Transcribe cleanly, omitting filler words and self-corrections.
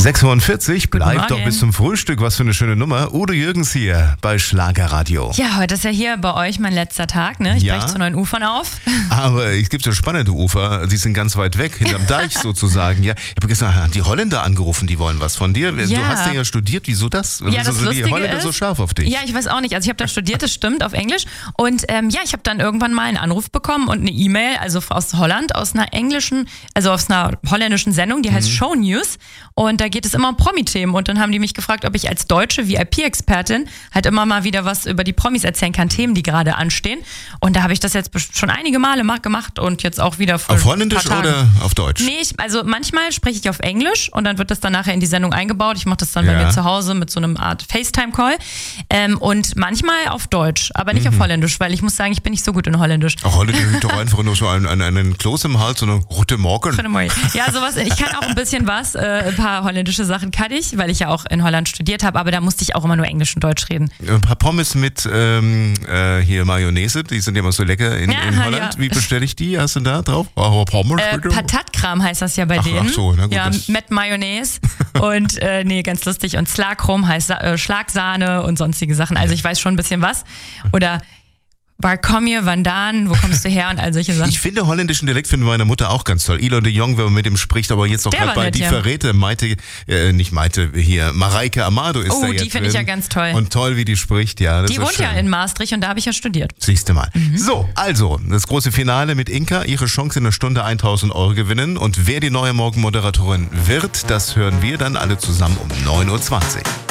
6:40, bleib Morgen. doch bis zum Frühstück. Was für eine schöne Nummer. Udo Jürgens hier bei Schlagerradio. Ja, heute ist ja hier bei euch mein letzter Tag, ne? Ich Ja. breche zu neuen Ufern auf. Aber es gibt so spannende Ufer, die sind ganz weit weg, hinterm Deich sozusagen. Ja, ich habe gestern die Holländer angerufen, die wollen was von dir. Du Ja. hast ja studiert, wieso das? Ja, Wieso das sind die Lustige Holländer ist, so scharf auf dich? Ja, ich weiß auch nicht. Also ich habe da studiert, das stimmt, auf Englisch. Und ja, ich habe dann irgendwann mal einen Anruf bekommen und eine E-Mail, also aus Holland, aus einer holländischen Sendung, die heißt Show News. Und da geht es immer um Promi-Themen. Und dann haben die mich gefragt, ob ich als deutsche VIP-Expertin halt immer mal wieder was über die Promis erzählen kann, Themen, die gerade anstehen. Und da habe ich das jetzt schon einige Male gemacht und jetzt auch wieder vor Auf Holländisch ein paar Tagen. oder auf Deutsch? Nee, also manchmal spreche ich auf Englisch und dann wird das dann nachher in die Sendung eingebaut. Ich mache das dann bei Ja. mir zu Hause mit so einem Art FaceTime-Call. Und manchmal auf Deutsch, aber nicht auf Holländisch, weil ich muss sagen, ich bin nicht so gut in Holländisch. Auch Holländisch ist doch einfach nur so einen Kloß im Hals und eine rote Morgen. Ja, sowas. Ich kann auch ein bisschen was. Ein paar holländische Sachen kann ich, weil ich ja auch in Holland studiert habe, aber da musste ich auch immer nur Englisch und Deutsch reden. Ein paar Pommes mit hier Mayonnaise, die sind ja immer so lecker in Holland. Ja. Wie bestelle ich die? Hast du da drauf? Pommes bitte? Patatkram heißt das ja bei denen. Ach so, na gut, ja, das- mit Mayonnaise und nee, ganz lustig. Und Slakrom heißt Schlagsahne und sonstige Sachen. Also ich weiß schon ein bisschen was. Oder Waar kom je vandaan? Wo kommst du her? Und all solche Sachen. Ich finde holländischen Dialekt von meiner Mutter auch ganz toll. Elon de Jong, wenn man mit ihm spricht, aber jetzt auch Der gerade war bei nett, Die ja. Verräter, Mareike Amado ist da jetzt die finde ich ja ganz toll. Und toll, wie die spricht, ja. Das Die ist wohnt schön. ja in Maastricht und da habe ich ja studiert. Siehst du mal. So, also, das große Finale mit Inka. Ihre Chance in einer Stunde 1.000 Euro gewinnen. Und wer die neue Morgenmoderatorin wird, das hören wir dann alle zusammen um 9:20 Uhr.